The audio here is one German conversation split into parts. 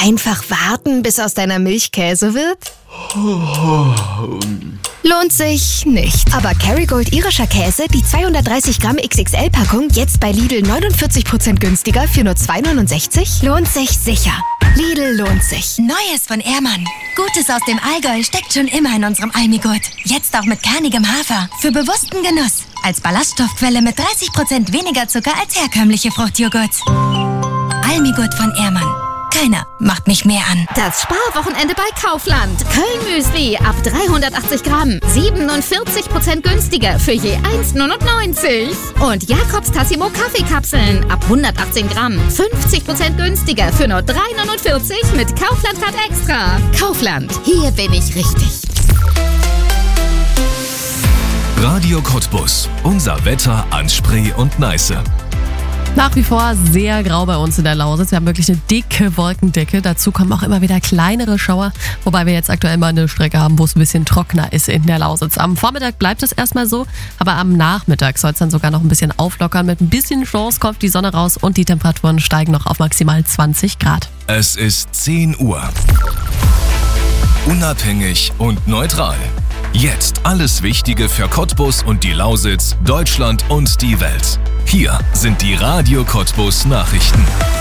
Einfach warten, bis aus deiner Milch Käse wird? Lohnt sich nicht. Aber Kerrygold irischer Käse, die 230 Gramm XXL-Packung, jetzt bei Lidl 49% günstiger für nur 2,69? Lohnt sich sicher. Lidl lohnt sich. Neues von Ehrmann. Gutes aus dem Allgäu steckt schon immer in unserem Almigurt. Jetzt auch mit kernigem Hafer. Für bewussten Genuss. Als Ballaststoffquelle mit 30% weniger Zucker als herkömmliche Fruchtjoghurts. Almigurt von Ehrmann. Keiner macht mich mehr an. Das Sparwochenende bei Kaufland. Köln-Müsli ab 380 Gramm. 47% günstiger für je 1,99. Und Jakobs Tassimo Kaffeekapseln ab 118 Gramm. 50% günstiger für nur 3,49 mit Kaufland-Card Extra. Kaufland, hier bin ich richtig. Radio Cottbus. Unser Wetter an Spree und Neiße. Nach wie vor sehr grau bei uns in der Lausitz. Wir haben wirklich eine dicke Wolkendecke. Dazu kommen auch immer wieder kleinere Schauer, wobei wir jetzt aktuell mal eine Strecke haben, wo es ein bisschen trockener ist in der Lausitz. Am Vormittag bleibt es erstmal so, aber am Nachmittag soll es dann sogar noch ein bisschen auflockern. Mit ein bisschen Chance kommt die Sonne raus und die Temperaturen steigen noch auf maximal 20 Grad. Es ist 10 Uhr. Unabhängig und neutral. Jetzt alles Wichtige für Cottbus und die Lausitz, Deutschland und die Welt. Hier sind die Radio Cottbus Nachrichten.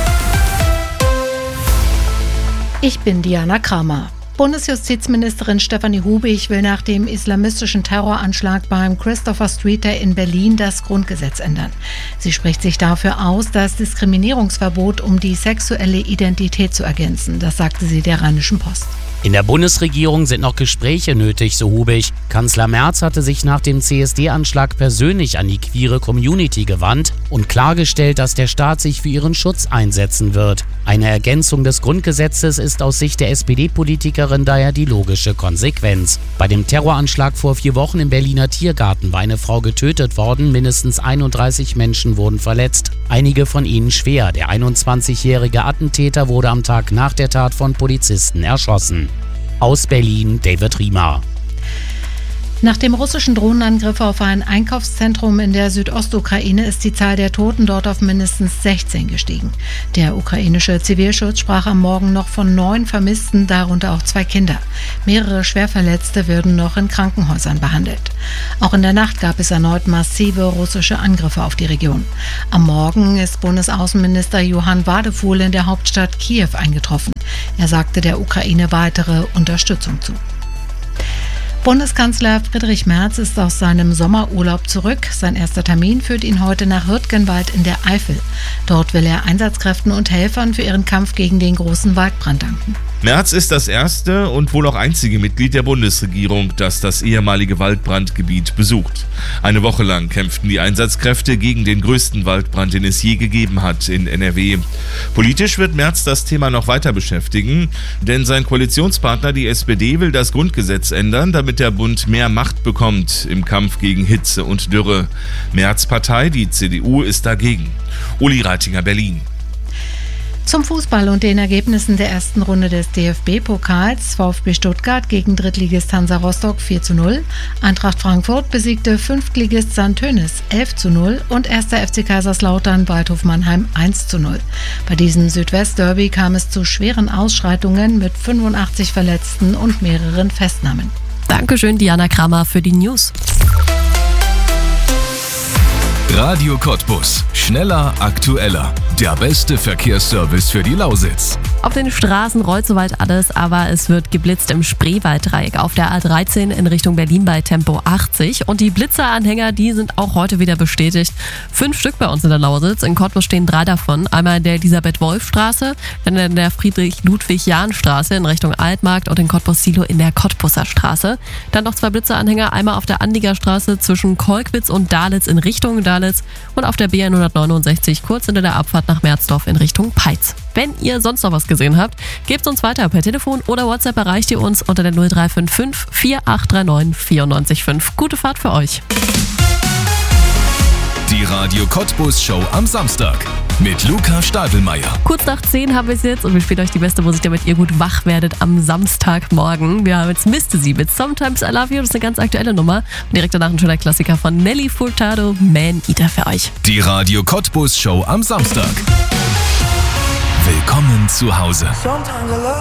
Ich bin Diana Kramer. Bundesjustizministerin Stefanie Hubig will nach dem islamistischen Terroranschlag beim Christopher Street Day in Berlin das Grundgesetz ändern. Sie spricht sich dafür aus, das Diskriminierungsverbot um die sexuelle Identität zu ergänzen. Das sagte sie der Rheinischen Post. In der Bundesregierung sind noch Gespräche nötig, so Hubig. Kanzler Merz hatte sich nach dem CSD-Anschlag persönlich an die queere Community gewandt und klargestellt, dass der Staat sich für ihren Schutz einsetzen wird. Eine Ergänzung des Grundgesetzes ist aus Sicht der SPD-Politikerin daher die logische Konsequenz. Bei dem Terroranschlag vor 4 Wochen im Berliner Tiergarten war eine Frau getötet worden, mindestens 31 Menschen wurden verletzt, einige von ihnen schwer. Der 21-jährige Attentäter wurde am Tag nach der Tat von Polizisten erschossen. Aus Berlin, David Riemer. Nach dem russischen Drohnenangriff auf ein Einkaufszentrum in der Südostukraine ist die Zahl der Toten dort auf mindestens 16 gestiegen. Der ukrainische Zivilschutz sprach am Morgen noch von 9 Vermissten, darunter auch 2 Kinder. Mehrere Schwerverletzte werden noch in Krankenhäusern behandelt. Auch in der Nacht gab es erneut massive russische Angriffe auf die Region. Am Morgen ist Bundesaußenminister Johann Wadefuhl in der Hauptstadt Kiew eingetroffen. Er sagte der Ukraine weitere Unterstützung zu. Bundeskanzler Friedrich Merz ist aus seinem Sommerurlaub zurück. Sein erster Termin führt ihn heute nach Hürtgenwald in der Eifel. Dort will er Einsatzkräften und Helfern für ihren Kampf gegen den großen Waldbrand danken. Merz ist das erste und wohl auch einzige Mitglied der Bundesregierung, das das ehemalige Waldbrandgebiet besucht. Eine Woche lang kämpften die Einsatzkräfte gegen den größten Waldbrand, den es je gegeben hat in NRW. Politisch wird Merz das Thema noch weiter beschäftigen, denn sein Koalitionspartner, die SPD, will das Grundgesetz ändern, damit der Bund mehr Macht bekommt im Kampf gegen Hitze und Dürre. Merz' Partei, die CDU, ist dagegen. Uli Reitinger, Berlin. Zum Fußball und den Ergebnissen der ersten Runde des DFB-Pokals. VfB Stuttgart gegen Drittligist Hansa Rostock 4:0. Eintracht Frankfurt besiegte Fünftligist St. Tönis 11:0 und 1. FC Kaiserslautern Waldhof Mannheim 1:0. Bei diesem Südwest-Derby kam es zu schweren Ausschreitungen mit 85 Verletzten und mehreren Festnahmen. Dankeschön, Diana Kramer, für die News. Radio Cottbus. Schneller, aktueller. Der beste Verkehrsservice für die Lausitz. Auf den Straßen rollt soweit alles, aber es wird geblitzt im Spreewalddreieck auf der A13 in Richtung Berlin bei Tempo 80. Und die Blitzeranhänger, die sind auch heute wieder bestätigt. 5 Stück bei uns in der Lausitz. In Cottbus stehen 3 davon. Einmal in der Elisabeth-Wolf-Straße, dann in der Friedrich-Ludwig-Jahn-Straße in Richtung Altmarkt und in Cottbus-Silo in der Cottbuser Straße. Dann noch 2 Blitzeranhänger, einmal auf der Andiger Straße zwischen Kolkwitz und Dalitz in Richtung Dalitz und auf der B169 kurz hinter der Abfahrt nach Merzdorf in Richtung Peitz. Wenn ihr sonst noch was gesehen habt, gebt uns weiter per Telefon oder WhatsApp, erreicht ihr uns unter der 0355 4839 945. Gute Fahrt für euch. Die Radio Cottbus Show am Samstag mit Luca Stadelmeier. Kurz nach 10 haben wir es jetzt und wir spielen euch die beste Musik, damit ihr gut wach werdet am Samstagmorgen. Wir haben jetzt Misste Sie mit Sometimes I Love You, das ist eine ganz aktuelle Nummer. Und direkt danach ein schöner Klassiker von Nelly Furtado, Man Eater für euch. Die Radio Cottbus Show am Samstag. Willkommen Willkommen zu Hause.